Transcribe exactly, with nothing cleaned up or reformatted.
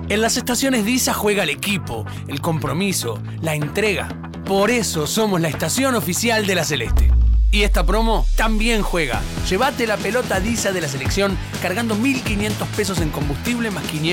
En las estaciones Disa juega el equipo, el compromiso, la entrega. Por eso somos la estación oficial de la Celeste. Y esta promo también juega. Llévate la pelota Disa de la selección cargando mil quinientos pesos en combustible más quinientos